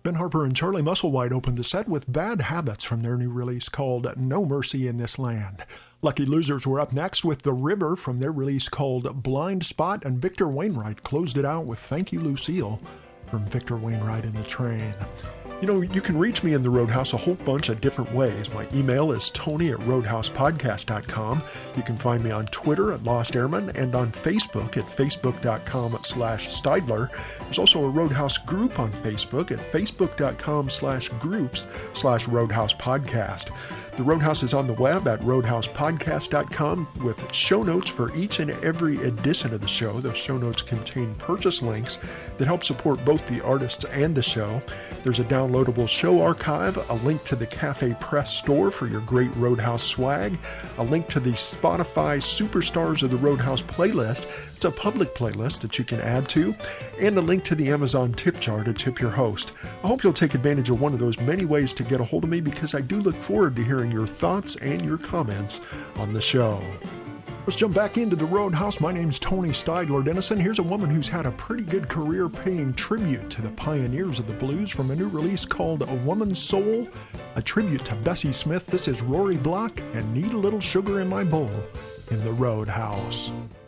Ben Harper and Charlie Musselwhite opened the set with Bad Habits from their new release called No Mercy in This Land. Lucky Losers were up next with The River from their release called Blind Spot, and Victor Wainwright closed it out with Thank You Lucille from Victor Wainwright and the Train. You know, you can reach me in the Roadhouse a whole bunch of different ways. My email is tony@roadhousepodcast.com. You can find me on Twitter at Lost Airman and on Facebook at facebook.com/Steidler. There's also a Roadhouse group on Facebook at facebook.com/groups/Roadhouse Podcast. The Roadhouse is on the web at roadhousepodcast.com with show notes for each and every edition of the show. Those show notes contain purchase links that help support both the artists and the show. There's a downloadable show archive, a link to the Cafe Press store for your great Roadhouse swag, a link to the Spotify Superstars of the Roadhouse playlist. It's a public playlist that you can add to, and a link to the Amazon tip jar to tip your host. I hope you'll take advantage of one of those many ways to get a hold of me, because I do look forward to hearing your thoughts and your comments on the show. Let's jump back into the Roadhouse. My name's Tony Steidler Dennison. Here's a woman who's had a pretty good career paying tribute to the pioneers of the blues from a new release called A Woman's Soul, a tribute to Bessie Smith. This is Rory Block and Need a Little Sugar in My Bowl in the Roadhouse.